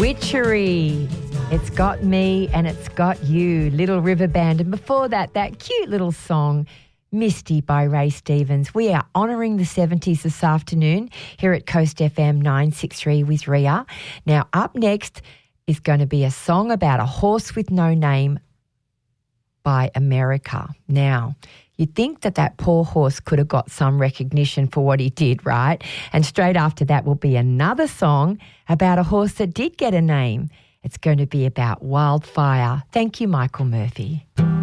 Witchery. It's got me and it's got you, Little River Band. And before that, that cute little song, Misty by Ray Stevens. We are honouring the 70s this afternoon here at Coast FM 963 with Ria. Now, up next is going to be a song about a horse with no name by America. Now, you'd think that that poor horse could have got some recognition for what he did, right? And straight after that will be another song about a horse that did get a name. It's going to be about Wildfire. Thank you, Michael Murphy.